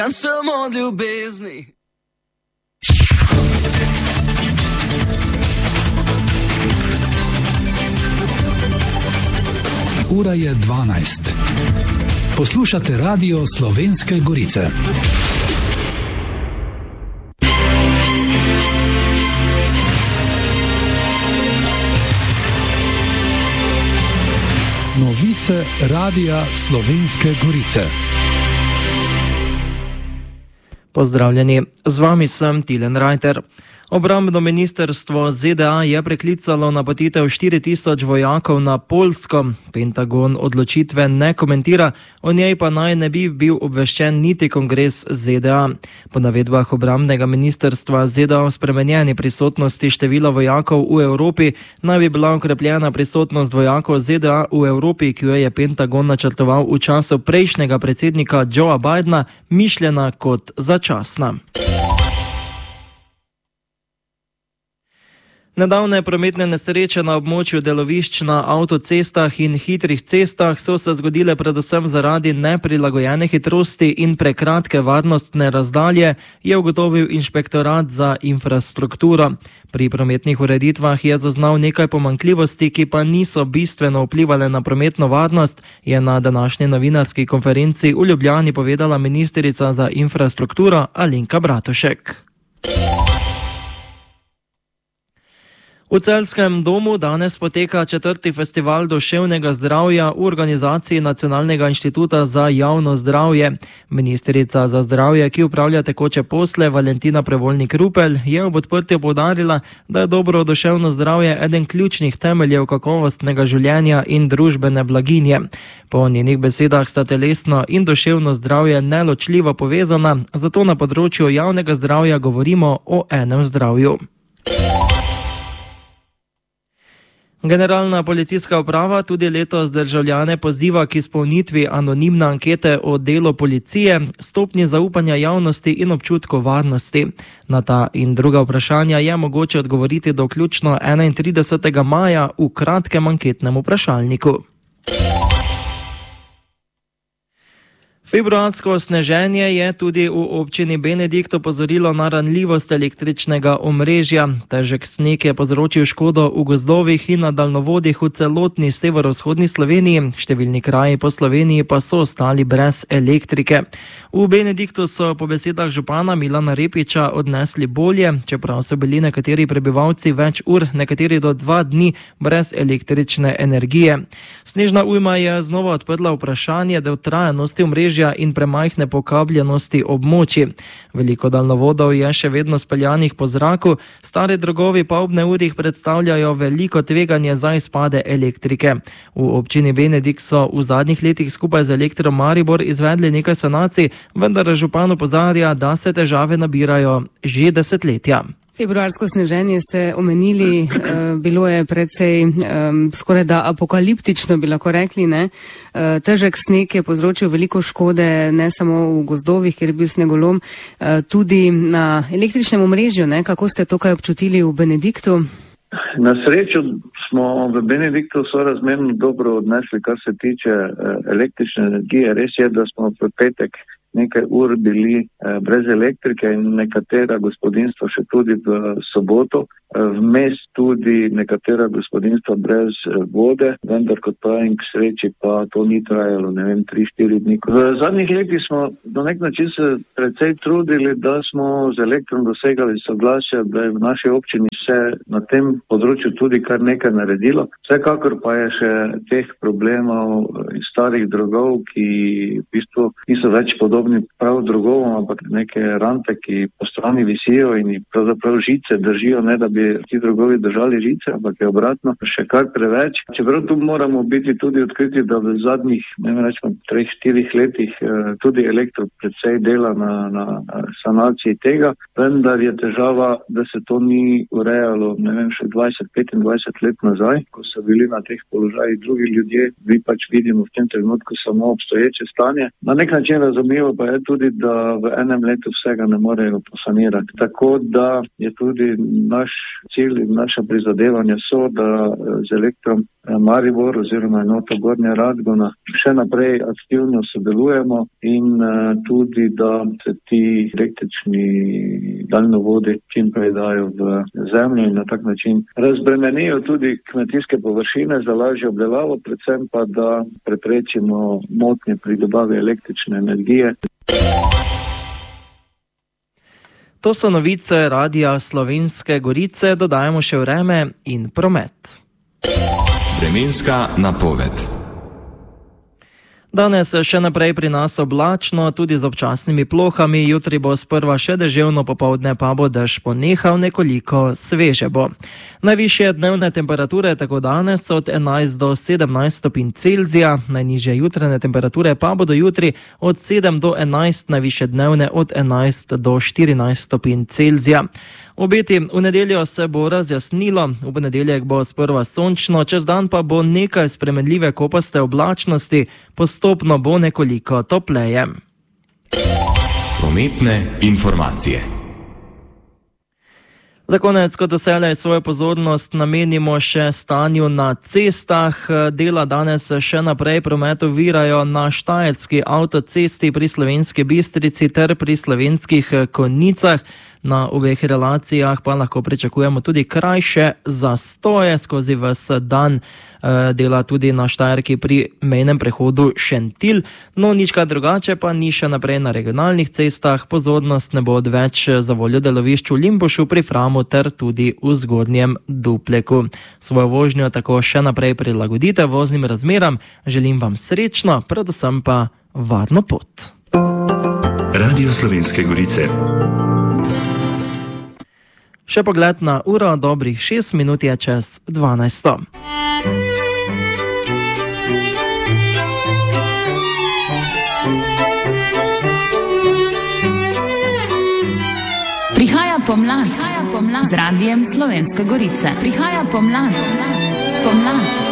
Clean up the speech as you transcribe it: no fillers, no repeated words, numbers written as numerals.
Samo od ljubezni. Ura je 12. Poslušate Radio Slovenske Gorice. Novice Radia Slovenske Gorice. Pozdravljeni, z vami sem Tilen Reiter. Obrambno ministrstvo ZDA je preklicalo napotitev 4000 vojakov na Poljsko. Pentagon odločitve ne komentira, o njej pa naj ne bi bil obveščen niti kongres ZDA. Po navedbah obrambnega ministrstva ZDA o spremenjeni prisotnosti števila vojakov v Evropi naj bi bila okrepljena prisotnost vojakov ZDA v Evropi, ki jo je Pentagon načrtoval v času prejšnjega predsednika Joea Bidena, mišljena kot začasna. Nedavne prometne nesreče na območju delovišč na avtocestah in hitrih cestah so se zgodile predvsem zaradi neprilagojene hitrosti in prekratke varnostne razdalje, je ugotovil inšpektorat za infrastrukturo. Pri prometnih ureditvah je zaznal nekaj pomanjkljivosti, ki pa niso bistveno vplivale na prometno varnost, je na današnji novinarski konferenci v Ljubljani povedala ministrica za infrastrukturo Alenka Bratušek. V Celjskem domu danes poteka 4. festival duševnega zdravja v organizaciji Nacionalnega inštituta za javno zdravje. Ministrica za zdravje, ki upravlja tekoče posle, Valentina Prevolnik-Rupel, je ob odprtju poudarila, da je dobro duševno zdravje eden ključnih temeljev kakovostnega življenja in družbene blaginje. Po njenih besedah sta telesno in duševno zdravje neločljivo povezana, zato na področju javnega zdravja govorimo o enem zdravju. Generalna policijska uprava tudi letos državljane poziva k izpolnitvi anonimne ankete o delu policije, stopnji zaupanja javnosti in občutku varnosti. Na ta in druga vprašanja je mogoče odgovoriti do vključno 31. maja v kratkem anketnem vprašalniku. Februarsko sneženje je tudi v občini Benedikt opozorilo na ranljivost električnega omrežja. Težek sneg je povzročil škodo v gozdovih in na daljnovodih v celotni severovzhodni Sloveniji. Številni kraji po Sloveniji pa so ostali brez elektrike. V Benediktu so po besedah župana Milana Repiča odnesli bolje, čeprav so bili nekateri prebivalci več ur, nekateri do 2 dni brez električne energije. Snežna ujma je znova odprla vprašanje dotrajanosti omrežja in premajhne pokabljenosti območij. Veliko daljnovodov je še vedno speljanih po zraku, stari drogovi pa ob neurjih predstavljajo veliko tveganje za izpade elektrike. V občini Benedikt so v zadnjih letih skupaj z Elektro Maribor izvedli nekaj sanacij, vendar župan opozarja, da se težave nabirajo že desetletja. Februarsko sneženje ste omenili, bilo je precej skoraj da apokaliptično, bi lahko rekli, ne? Težek sneg je povzročil veliko škode, ne samo v gozdovih, kjer je bil snegolom, tudi na električnem omrežju, ne? Kako ste to kaj občutili v Benediktu? Na srečo smo v Benediktu sorazmerno dobro odnesli, kar se tiče električne energije. Res je, da smo v petek nekaj ur bili brez elektrike in nekatera gospodinstva še tudi v soboto. Vmes tudi nekatera gospodinstva brez vode, vendar kot pravim, k sreči pa to ni trajalo, 3-4 dni. V zadnjih letih smo na nek način se precej trudili, da smo z elektrom dosegali soglasje, da je v naši občini se na tem področju tudi kar nekaj naredilo. Vsekakor pa je še teh problemov iz starih drogov, ki v bistvu niso več podobni prav drogovom, ampak neke rante, ki po strani visijo in pravzaprav žice držijo, ne da bi ti drogovi držali žice, ampak je obratno še kar preveč. Čeprav tu moramo biti tudi odkriti, da v zadnjih, 3-4 letih tudi elektro predvsej dela na sanaciji tega, vendar je težava, da se to ni urejalo, še 20-25 let nazaj, ko so bili na teh položajih drugi ljudje, vi pač vidimo v tem trenutku samo obstoječe stanje. Na nek način razumljivo pa je tudi, da v enem letu vsega ne morejo sanirati. Tako da je tudi naš cilj in naša prizadevanja so, da z Elektrom Maribor oziroma enoto Gornja Radgona še naprej aktivno sodelujemo in tudi, da se ti električni daljnovodi čim prej dajo v zemljo in na tak način razbremenijo tudi kmetijske površine za lažjo obdelavo, predvsem pa, da preprečimo motnje pri dobavi električne energije. To so novice Radia Slovenske Gorice, dodajamo še vreme in promet. Vremenska napoved. Danes še naprej pri nas oblačno, tudi z občasnimi plohami, jutri bo sprva še deževno, popoldne pa bo dež ponehal, nekoliko sveže bo. Najvišje dnevne temperature tako danes od 11 do 17 stopinj Celzija, najnižje jutranje temperature pa bodo jutri od 7 do 11, najvišje dnevne od 11 do 14 stopinj Celzija. Obeti v nedeljo se bo razjasnilo, v ponedeljek bo sprva sončno, čez dan pa bo nekaj spremenljive kopaste oblačnosti, postopno bo nekoliko topleje. Prometne informacije. Za konec, kot vselej, svojo pozornost namenimo še stanju na cestah. Dela danes še naprej promet ovirajo na Štajerski avtocesti pri Slovenski Bistrici ter pri Slovenskih Konjicah. Na obeh relacijah pa lahko pričakujemo tudi krajše zastoje skozi ves dan. Dela tudi na Štajerki pri mejnem prehodu Šentilj. No, nič kaj drugače pa ni še naprej na regionalnih cestah. Pozornost ne bo odveč za voljo delovišč v Limbušu pri Framu ter tudi v Zgornjem Dupleku. Svojo vožnjo tako še naprej prilagodite voznim razmeram. Želim vam srečno, predvsem pa varno pot. Radio Slovenske Gorice. Še pogled na uro, dobrih 6 minut je čez 12. Prihaja pomlad z Radijem Slovenske Gorice. Prihaja pomlad.